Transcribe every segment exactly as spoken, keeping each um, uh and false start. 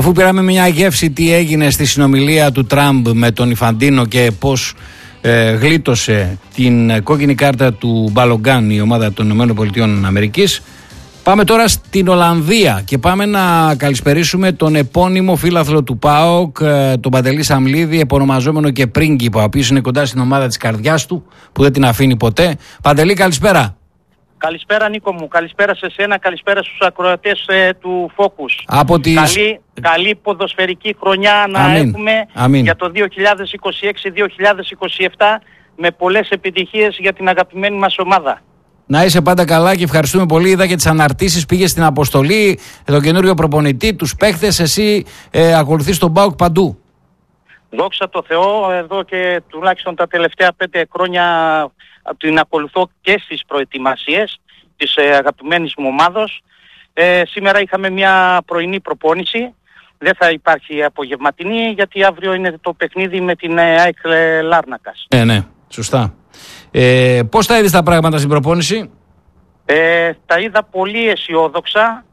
Αφού πήραμε μια γεύση τι έγινε στη συνομιλία του Τραμπ με τον Ιφαντίνο και πώς ε, γλίτωσε την κόκκινη κάρτα του Μπαλογκάν η ομάδα των ΗΠΑ, πάμε τώρα στην Ολλανδία και πάμε να καλησπερίσουμε τον επώνυμο φίλαθλο του ΠΑΟΚ, τον Παντελή Σαμλίδη, επωνομαζόμενο και πρίγκιπα, ο οποίος είναι κοντά στην ομάδα της καρδιάς του, που δεν την αφήνει ποτέ. Παντελή, καλησπέρα. Καλησπέρα Νίκο μου, καλησπέρα σε σένα, καλησπέρα στους ακροατές ε, του Focus. Από τις... Καλή, καλή ποδοσφαιρική χρονιά να Αμήν. έχουμε Αμήν. για το δύο χιλιάδες είκοσι έξι δύο χιλιάδες είκοσι επτά με πολλές επιτυχίες για την αγαπημένη μας ομάδα. Να είσαι πάντα καλά και ευχαριστούμε πολύ. Είδα και τις αναρτήσεις, πήγε στην αποστολή, τον καινούριο προπονητή, τους παίχτες, εσύ ε, ακολουθείς τον ΠΑΟΚ παντού. Δόξα τω Θεώ, εδώ και τουλάχιστον τα τελευταία πέντε χρόνια την ακολουθώ και στις προετοιμασίες της ε, αγαπημένης μου ομάδος. Ε, σήμερα είχαμε μια πρωινή προπόνηση, δεν θα υπάρχει απογευματινή γιατί αύριο είναι το παιχνίδι με την ε, ΑΕΚ Λάρνακας. Ναι, ναι, σωστά. Ε, πώς τα είδες τα πράγματα στην προπόνηση? Ε, τα είδα πολύ αισιόδοξα.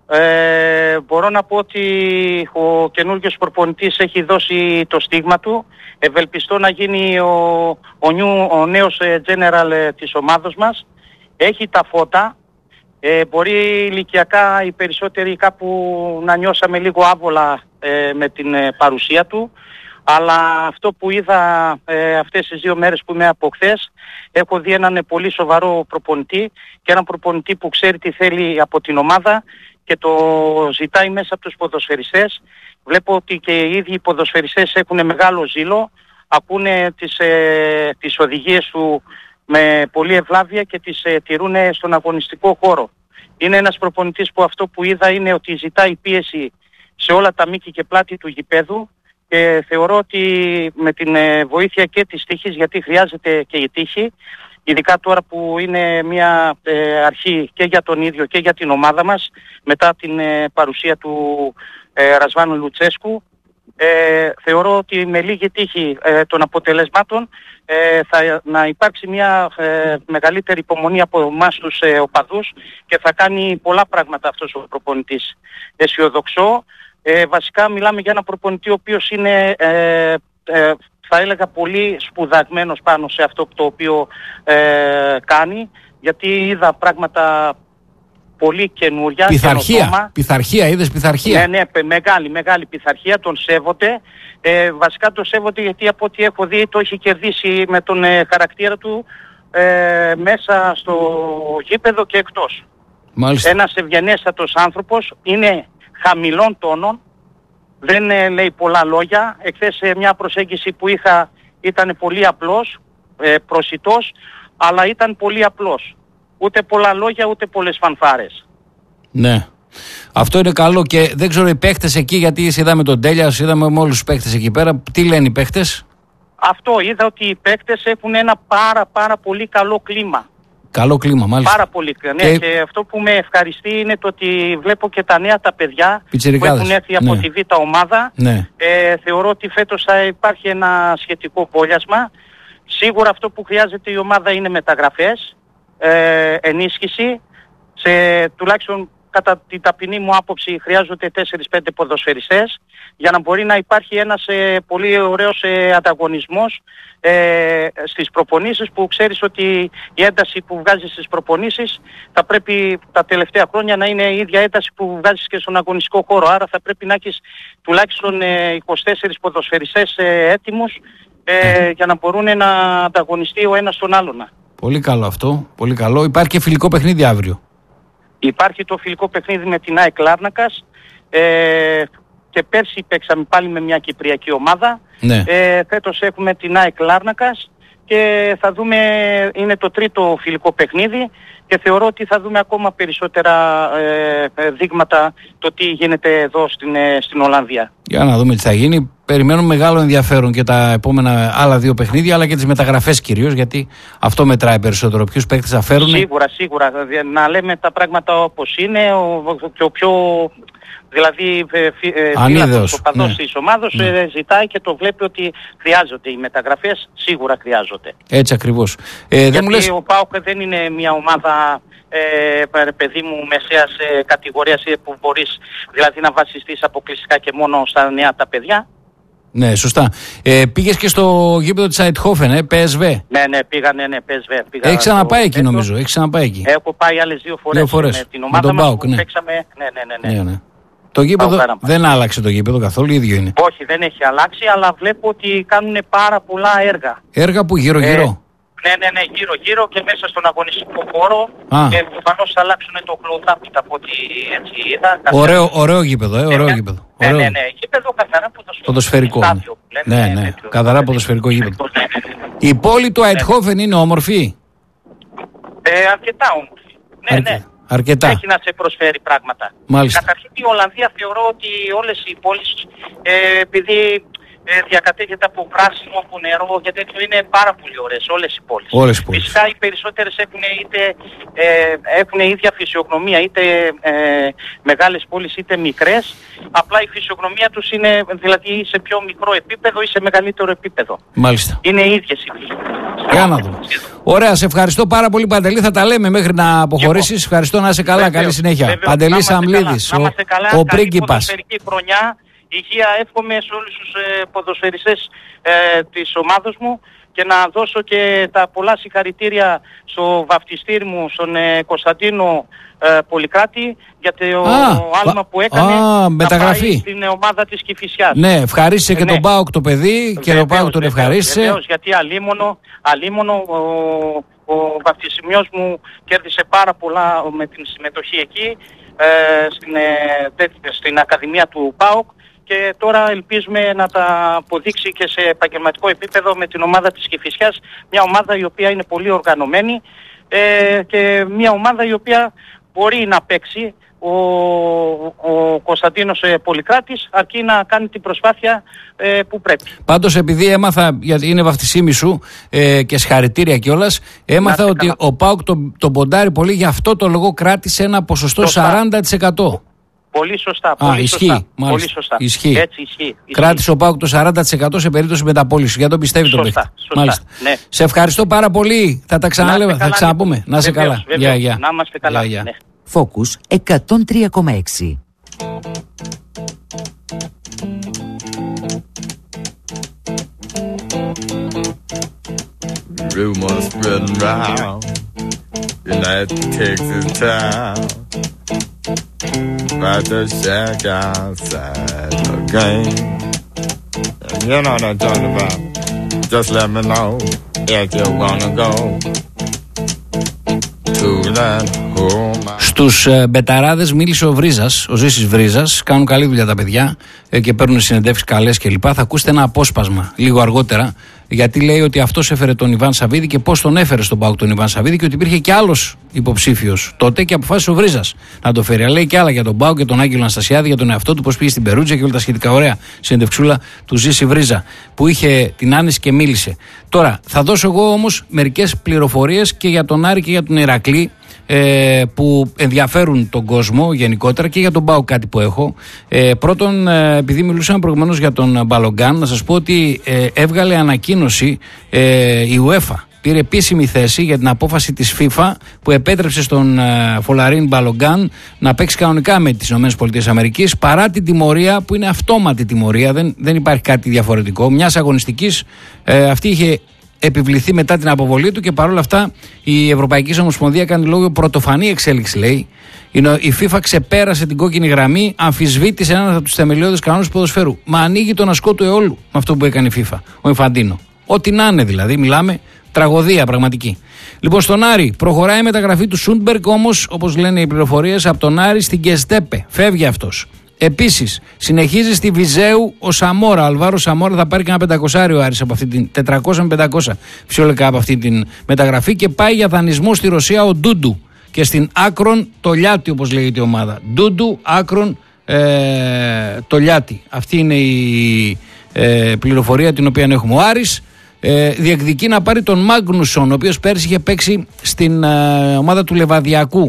Ε, μπορώ να πω ότι ο καινούργιος προπονητής έχει δώσει το στίγμα του. Ευελπιστώ να γίνει ο, ο, νιου, ο νέος general της ομάδος μας. Έχει τα φώτα. Ε, μπορεί ηλικιακά οι περισσότεροι κάπου να νιώσαμε λίγο άβολα ε, με την ε, παρουσία του. Αλλά αυτό που είδα ε, αυτές τις δύο μέρες που είμαι από χθες, έχω δει έναν πολύ σοβαρό προπονητή και έναν προπονητή που ξέρει τι θέλει από την ομάδα και το ζητάει μέσα από τους ποδοσφαιριστές. Βλέπω ότι και οι ίδιοι οι ποδοσφαιριστές έχουν μεγάλο ζήλο, ακούνε τις, ε, τις οδηγίες του με πολλή ευλάβεια και τις ε, τηρούν στον αγωνιστικό χώρο. Είναι ένας προπονητής που αυτό που είδα είναι ότι ζητάει πίεση σε όλα τα μήκη και πλάτη του γηπέδου και θεωρώ ότι με την ε, βοήθεια και της τύχης, γιατί χρειάζεται και η τύχη, ειδικά τώρα που είναι μια ε, αρχή και για τον ίδιο και για την ομάδα μας μετά την ε, παρουσία του ε, Ρασβάνου Λουτσέσκου, ε, θεωρώ ότι με λίγη τύχη ε, των αποτελεσμάτων ε, θα να υπάρξει μια ε, μεγαλύτερη υπομονή από εμάς τους ε, οπαδούς και θα κάνει πολλά πράγματα αυτός ο προπονητής. Αισιοδοξώ. Ε, βασικά μιλάμε για ένα προπονητή ο οποίος είναι ε, ε, θα έλεγα πολύ σπουδαγμένος πάνω σε αυτό το οποίο ε, κάνει, γιατί είδα πράγματα πολύ καινούρια. Πειθαρχία, πειθαρχία, είδες πειθαρχία. Ναι, ναι, μεγάλη, μεγάλη πειθαρχία, τον σέβονται. Ε, βασικά τον σέβονται γιατί από ό,τι έχω δει το έχει κερδίσει με τον ε, χαρακτήρα του ε, μέσα στο γήπεδο και εκτός. Μάλιστα. Ένας ευγενέστατος άνθρωπος, είναι χαμηλών τόνων, δεν ε, λέει πολλά λόγια. Εχθές ε, μια προσέγγιση που είχα ήταν πολύ απλός, ε, προσιτός, αλλά ήταν πολύ απλός. Ούτε πολλά λόγια, ούτε πολλές φανφάρες. Ναι. Αυτό είναι καλό και δεν ξέρω οι παίχτες εκεί, γιατί είδαμε τον Τέλια, είδαμε με όλους τους παίχτες εκεί πέρα. Τι λένε οι παίχτες? Αυτό, είδα ότι οι παίχτες έχουν ένα πάρα πάρα πολύ καλό κλίμα. Καλό κλίμα, μάλιστα. Πάρα πολύ κλίμα. Και... Ναι, και αυτό που με ευχαριστεί είναι το ότι βλέπω και τα νέα τα παιδιά που έχουν έρθει από ναι. τη Β' ομάδα. Ναι. Ε, θεωρώ ότι φέτος θα υπάρχει ένα σχετικό πόλιασμα. Σίγουρα αυτό που χρειάζεται η ομάδα είναι μεταγραφές, ε, ενίσχυση. Σε, τουλάχιστον κατά την ταπεινή μου άποψη χρειάζονται τέσσερις πέντε ποδοσφαιριστές για να μπορεί να υπάρχει ένας ε, πολύ ωραίος ε, ανταγωνισμός ε, στις προπονήσεις, που ξέρεις ότι η ένταση που βγάζεις στις προπονήσεις θα πρέπει τα τελευταία χρόνια να είναι η ίδια ένταση που βγάζεις και στον αγωνιστικό χώρο. Άρα θα πρέπει να έχεις τουλάχιστον ε, είκοσι τέσσερις ποδοσφαιριστές ε, έτοιμους ε, για να μπορούν να ανταγωνιστεί ο ένας τον άλλον. Πολύ καλό αυτό, πολύ καλό. Υπάρχει και φιλικό παιχνίδι αύριο. Υπάρχει το φιλικό παιχνίδι με την ΑΕΚ Λάρνακας ε, και πέρσι παίξαμε πάλι με μια κυπριακή ομάδα. Ναι. Ε, φέτος έχουμε την ΑΕΚ Λάρνακας και θα δούμε, είναι το τρίτο φιλικό παιχνίδι και θεωρώ ότι θα δούμε ακόμα περισσότερα ε, δείγματα το τι γίνεται εδώ στην, ε, στην Ολλανδία. Για να δούμε τι θα γίνει. Περιμένουμε μεγάλο ενδιαφέρον και τα επόμενα άλλα δύο παιχνίδια, αλλά και τις μεταγραφές κυρίως, γιατί αυτό μετράει περισσότερο. Ποιους παίκτες θα φέρουν. Σίγουρα, σίγουρα. Να λέμε τα πράγματα όπως είναι. Ο, και ο πιο Δηλαδή φίλαθλος οπαδός ναι. της ομάδος ναι. ε, ζητάει και το βλέπει ότι χρειάζονται οι μεταγραφές, σίγουρα χρειάζονται. Έτσι ακριβώς. Ε, Γιατί δεν μου λες... ο ΠΑΟΚ δεν είναι μια ομάδα ε, παιδί μου μεσαίας ε, κατηγορίας που μπορείς δηλαδή να βασιστείς αποκλειστικά και μόνο στα νέα τα παιδιά. Ναι, σωστά. Ε, πήγες και στο γήπεδο της Αιτχόφεν, ε, πι ες βι. Ναι, ναι, πήγα, ναι, ναι, πι ες βι. Έχεις ξαναπάει εκεί νομίζω, έχεις ξαναπάει εκεί. Έχω πάει άλλες δύο φορές, δύο φορές. με την ομάδα με μας Πάουκ, που ναι. παίξαμε. Ναι, ναι, ναι, ναι. ναι, ναι. Το γήπεδο δεν άλλαξε το γήπεδο καθόλου, ίδιο είναι. Όχι, δεν έχει αλλάξει, αλλά βλέπω ότι κάνουν πάρα πολλά έργα. Έργα που γύρω-γύρω. Ε, ναι, ναι, ναι, γύρω-γύρω και μέσα στον αγωνιστικό χώρο. Και προφανώς θα αλλάξουν το close-up από ό,τι έτσι είδα. Ωραίο, ωραίο γήπεδο, ε, ωραίο ε, γήπεδο. Ναι, ναι, ναι, γήπεδο καθαρά ποδοσφαιρικό. Στάδιο, ναι, ναι, ναι, ναι, καθαρά ποδοσφαιρικό γήπεδο. Η πόλη του Αιτχόφεν είναι όμορφη. Ε, αρκετά όμορφη. Ναι, Αρκε... ναι. Αρκετά. Έχει να σε προσφέρει πράγματα. Μάλιστα. Καταρχήν η Ολλανδία θεωρώ ότι όλες οι πόλεις ε, επειδή ε, διακατέχεται από πράσινο, από νερό και τέτοιο είναι πάρα πολύ ωραίες όλες οι πόλεις. Όλες οι πόλεις. Φυσικά οι περισσότερες έχουν είτε ε, έχουν ίδια φυσιογνωμία, είτε ε, μεγάλες πόλεις είτε μικρές. Απλά η φυσιογνωμία τους είναι δηλαδή σε πιο μικρό επίπεδο ή σε μεγαλύτερο επίπεδο. Μάλιστα. Είναι ίδιες οι φυσιογνωμίες. Για να δούμε. Ωραία, σε ευχαριστώ πάρα πολύ Παντελή. Θα τα λέμε μέχρι να αποχωρήσεις. Ευχαριστώ, να είσαι καλά. Βεβαίως, καλή συνέχεια. Παντελής Αμλίδης, ο, ο πρίγκιπας. Ποδοσφαιρική χρονιά, υγεία εύχομαι σε όλους τους ε, ποδοσφαιριστές ε, της ομάδος μου και να δώσω και τα πολλά συγχαρητήρια στο βαφτιστήρι μου, στον ε, Κωνσταντίνο ε, Πολυκράτη για το άλμα που έκανε α, να πάει στην ομάδα της Κηφισιάς. Ναι, ευχαρίστησε και ναι. τον ΠΑΟΚ το παιδί και τον ΠΑΟΚ τον ευχαρίστησε. Βεβαίως, γιατί αλίμονο, αλίμονο ο, ο βαφτισιμιός μου κέρδισε πάρα πολλά με την συμμετοχή εκεί ε, στην, ε, στην Ακαδημία του ΠΑΟΚ και τώρα ελπίζουμε να τα αποδείξει και σε επαγγελματικό επίπεδο με την ομάδα της Κηφισιάς, μια ομάδα η οποία είναι πολύ οργανωμένη ε, και μια ομάδα η οποία μπορεί να παίξει. Ο, ο Κωνσταντίνος ε, Πολυκράτης αρκεί να κάνει την προσπάθεια ε, που πρέπει. Πάντως επειδή έμαθα, γιατί είναι βαφτισίμη σου ε, και συγχαρητήρια κιόλας, έμαθα ότι καλά. Ο ΠΑΟΚ τον, τον ποντάρει πολύ, γι' αυτό το λόγο κράτησε ένα ποσοστό σωστά. σαράντα τοις εκατό. Πολύ σωστά. Πολύ Α, ισχύει, σωστά. Μάλιστα. Πολύ σωστά. Ισχύει. Έτσι, ισχύει. Κράτησε ο ΠΑΟΚ το σαράντα τοις εκατό σε περίπτωση μεταπώλησης. Για τον πιστεύει τον παίκτη. Σωστά. Ναι. Σε ευχαριστώ πάρα πολύ. Θα τα ξαναλέμε, θα ξαναπούμε. Να είσαι καλά. Βεβαίως, γεια, γεια. Να είμαστε καλά. Γεια, γεια. Ναι. Focus εκατόν τρία κόμμα έξι. Rumors spreading round United Texas town about the shack outside the game. And you know what I'm talking about. Just let me know if you wanna go. Στους ε, μπεταράδες μίλησε ο Βρίζας, ο Ζήσης Βρίζας. Κάνουν καλή δουλειά τα παιδιά ε, και παίρνουν συνεντεύξεις καλές κλπ. Θα ακούσετε ένα απόσπασμα λίγο αργότερα, γιατί λέει ότι αυτός έφερε τον Ιβάν Σαββίδη και πώς τον έφερε στον ΠΑΟΚ τον Ιβάν Σαββίδη και ότι υπήρχε και άλλος υποψήφιος τότε και αποφάσισε ο Βρίζας να το φέρει. Λέει και άλλα για τον ΠΑΟΚ και τον Άγγελο Αναστασιάδη, για τον εαυτό του, πώς πήγε στην Περούτζα και όλα τα σχετικά. Ωραία συνεντευξούλα του Ζήση Βρίζα που είχε την άνεση και μίλησε. Τώρα θα δώσω εγώ όμως μερικές πληροφορίες και για τον Άρη και για τον Ηρακλή, Ε, που ενδιαφέρουν τον κόσμο γενικότερα και για τον ΠΑΟΚ κάτι που έχω. Ε, πρώτον, ε, επειδή μιλούσαμε προηγουμένως για τον Μπαλογκάν, να σας πω ότι ε, έβγαλε ανακοίνωση ε, η UEFA. Πήρε επίσημη θέση για την απόφαση της FIFA που επέτρεψε στον ε, Φολαρίν Μπαλογκάν να παίξει κανονικά με τις ΗΠΑ παρά την τιμωρία που είναι αυτόματη τιμωρία, δεν, δεν υπάρχει κάτι διαφορετικό. Μιας αγωνιστικής ε, αυτή είχε επιβληθεί μετά την αποβολή του και παρόλα αυτά η Ευρωπαϊκή Ομοσπονδία κάνει λόγω πρωτοφανή εξέλιξη, λέει. Η FIFA ξεπέρασε την κόκκινη γραμμή, αμφισβήτησε έναν από τους θεμελιώδες κανόνες του ποδοσφαίρου. Μα ανοίγει τον ασκό του αιώλου με αυτό που έκανε η FIFA, ο Ιφαντίνο. Ό,τι να είναι δηλαδή, μιλάμε τραγωδία πραγματική. Λοιπόν, στον Άρη προχωράει η μεταγραφή του Σούντμπεργκ, όμως, όπως λένε οι πληροφορίες, από τον Άρη στην Γκεστέπε. Φεύγει αυτός. Επίσης, συνεχίζει στη Βυζέου ο Σαμόρα. Ο Αλβάρο Σαμόρα θα πάρει και ένα πεντακόσια Άρης από αυτή την τετρακόσια με πεντακόσια φυσιολογικά από αυτή την μεταγραφή και πάει για δανεισμό στη Ρωσία ο Ντούντου. Και στην Άκρον το Λιάτι, όπως λέγεται η ομάδα. Ντούντου, Άκρον, ε, το Λιάτι. Αυτή είναι η ε, πληροφορία την οποία έχουμε. Ο Άρης ε, διεκδικεί να πάρει τον Μάγνουσον, ο οποίος πέρσι είχε παίξει στην ε, ομάδα του Λεβαδιακού.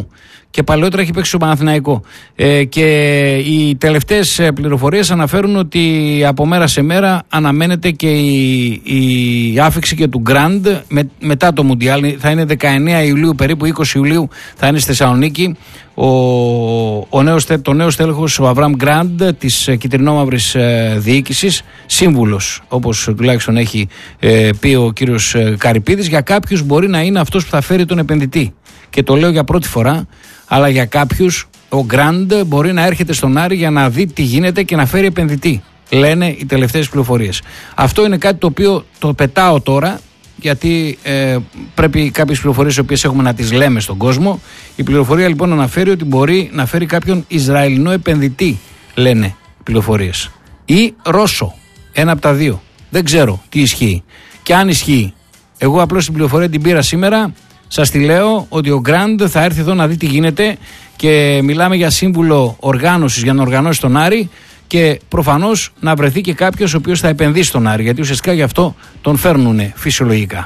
και παλαιότερα έχει παίξει στο Παναθηναϊκό. Ε, και οι τελευταίες πληροφορίες αναφέρουν ότι από μέρα σε μέρα αναμένεται και η, η άφιξη και του Γκραντ με, μετά το Μουντιάλ. Θα είναι δεκαεννέα Ιουλίου, περίπου είκοσι Ιουλίου θα είναι στη Θεσσαλονίκη. Ο, ο νέος, το νέος τέλεχος, ο Αβραάμ Γκραντ της κυτρινόμαυρης ε, διοίκησης, σύμβουλος όπως τουλάχιστον έχει ε, πει ο κύριος ε, Καρυπίδης. Για κάποιους μπορεί να είναι αυτός που θα φέρει τον επενδυτή, και το λέω για πρώτη φορά, αλλά για κάποιους ο Γκραντ μπορεί να έρχεται στον Άρη για να δει τι γίνεται και να φέρει επενδυτή, λένε οι τελευταίες πληροφορίες. Αυτό είναι κάτι το οποίο το πετάω τώρα, γιατί ε, πρέπει κάποιες πληροφορίες οι οποίες έχουμε να τις λέμε στον κόσμο. Η πληροφορία λοιπόν αναφέρει ότι μπορεί να φέρει κάποιον Ισραηλινό επενδυτή, λένε οι πληροφορίες, ή Ρώσο, ένα από τα δύο. Δεν ξέρω τι ισχύει. Και αν ισχύει, εγώ απλώς την πληροφορία την πήρα σήμερα, σας τη λέω, ότι ο Γκραντ θα έρθει εδώ να δει τι γίνεται, και μιλάμε για σύμβουλο οργάνωσης για να οργανώσει τον Άρη, και προφανώς να βρεθεί και κάποιος ο οποίος θα επενδύσει στον Άρη, γιατί ουσιαστικά γι' αυτό τον φέρνουνε φυσιολογικά.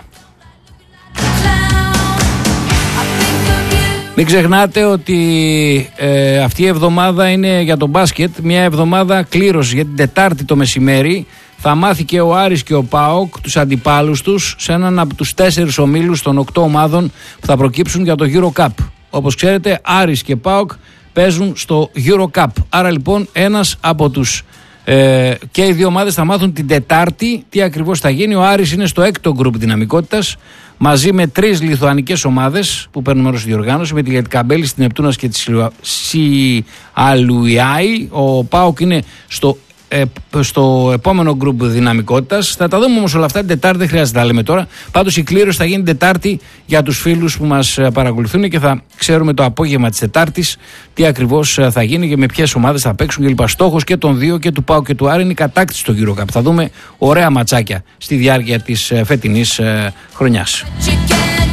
Μην ξεχνάτε ότι ε, αυτή η εβδομάδα είναι για το μπάσκετ μια εβδομάδα κλήρωση, για την Τετάρτη το μεσημέρι θα μάθει και ο Άρης και ο ΠΑΟΚ τους αντιπάλους τους σε έναν από τους τέσσερις ομίλους των οκτώ ομάδων που θα προκύψουν για το Euro Cup. Όπως ξέρετε, Άρης και ΠΑΟΚ παίζουν στο Euro Cup. Άρα λοιπόν ένας από τους ε, και οι δύο ομάδες θα μάθουν την Τετάρτη τι ακριβώς θα γίνει. Ο Άρης είναι στο έκτο γκρουπ δυναμικότητας μαζί με τρεις λιθουανικές ομάδες που παίρνουν μέρος στη διοργάνωση, με τη Λιετκαμπέλη, την Νεπτούνας και τη Σιαλουιάη. Ο ΠΑΟΚ είναι στο Ε, στο επόμενο γκρουπ δυναμικότητας. Θα τα δούμε όμως όλα αυτά την Τετάρτη, δεν χρειάζεται να τα λέμε τώρα. Πάντως η κλήρωση θα γίνει την Τετάρτη για τους φίλους που μας παρακολουθούν, και θα ξέρουμε το απόγευμα της Τετάρτης τι ακριβώς θα γίνει και με ποιες ομάδες θα παίξουν κλπ. Στόχος και των δύο, και του ΠΑΟΚ και του Άρη, είναι η κατάκτηση στο Euro Cup. Θα δούμε ωραία ματσάκια στη διάρκεια της φετινής χρονιάς.